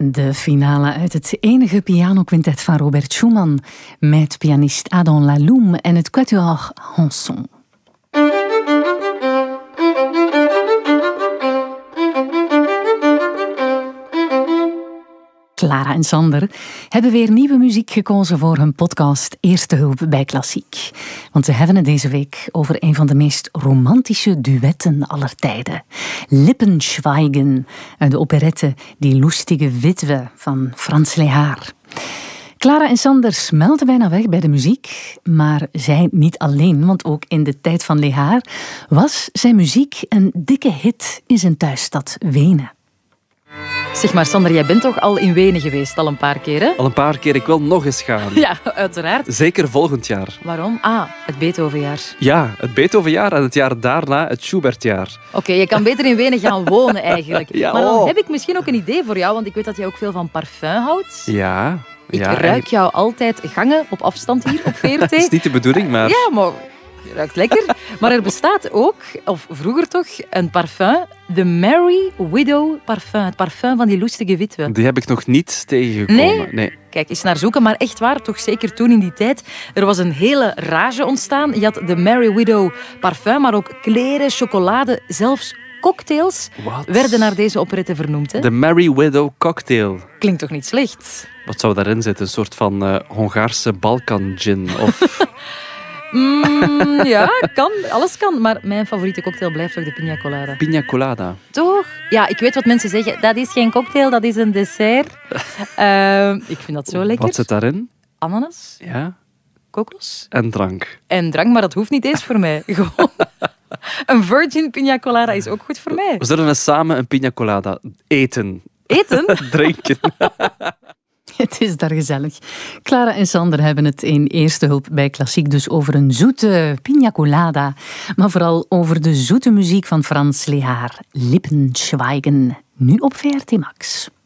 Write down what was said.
De finale uit het enige pianoquintet van Robert Schumann met pianist Adam Laloum en het quatuor Hanson. Clara en Sander hebben weer nieuwe muziek gekozen voor hun podcast Eerste Hulp bij Klassiek. Want ze hebben het deze week over een van de meest romantische duetten aller tijden. Lippenschweigen, uit de operette Die lustige Witwe van Franz Lehár. Clara en Sander smelten bijna weg bij de muziek, maar zij niet alleen, want ook in de tijd van Lehár was zijn muziek een dikke hit in zijn thuisstad Wenen. Zeg maar, Sander, jij bent toch al in Wenen geweest, al een paar keer, hè? Al een paar keer, ik wil nog eens gaan. Ja, uiteraard. Zeker volgend jaar. Waarom? Het Beethovenjaar. Ja, het Beethovenjaar en het jaar daarna het Schubertjaar. Oké, je kan beter in Wenen gaan wonen eigenlijk. Ja, maar dan heb ik misschien ook een idee voor jou, want ik weet dat jij ook veel van parfum houdt. Ja. Ik ruik jou altijd gangen op afstand hier op VRT. Dat is niet de bedoeling, maar... Ja, maar je ruikt lekker. Maar er bestaat ook, of vroeger toch, een parfum. De Merry Widow parfum. Het parfum van die lustige witwe. Die heb ik nog niet tegengekomen. Nee. Kijk, eens naar zoeken. Maar echt waar, toch zeker toen in die tijd. Er was een hele rage ontstaan. Je had de Merry Widow parfum, maar ook kleren, chocolade, zelfs cocktails werden naar deze operette vernoemd. Hè? De Merry Widow cocktail. Klinkt toch niet slecht? Wat zou daarin zitten? Een soort van Hongaarse Balkan gin? Of... Ja, kan. Alles kan. Maar mijn favoriete cocktail blijft toch de pina colada. Pina colada. Toch? Ja, ik weet wat mensen zeggen. Dat is geen cocktail, dat is een dessert. Ik vind dat zo lekker. Wat zit daarin? Ananas. Ja. Kokos. En drank. En drank, maar dat hoeft niet eens voor mij. Gewoon een virgin pina colada is ook goed voor mij. We zullen eens samen een pina colada eten. Eten? Drinken. Het is daar gezellig. Clara en Sander hebben het in Eerste Hulp bij Klassiek dus over een zoete pina colada, maar vooral over de zoete muziek van Franz Lehár. Lippenschweigen, nu op VRT Max.